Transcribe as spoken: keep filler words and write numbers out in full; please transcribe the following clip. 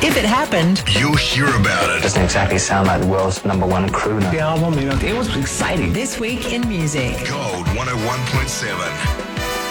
If it happened, you'll hear about it. Doesn't exactly sound like the world's number one crooner. The album, you know, it was exciting. This Week in Music. Gold one oh one point seven.